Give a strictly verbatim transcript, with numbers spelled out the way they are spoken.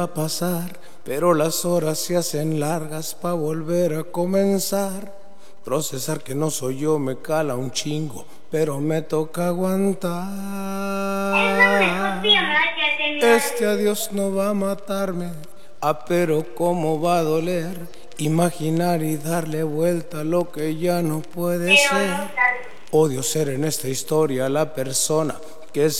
a pasar, pero las horas se hacen largas pa' volver a comenzar. Procesar que no soy yo me cala un chingo, pero me toca aguantar. Este adiós no va a matarme, ah, pero cómo va a doler imaginar y darle vuelta a lo que ya no puede ser. Odio ser en esta historia la persona que es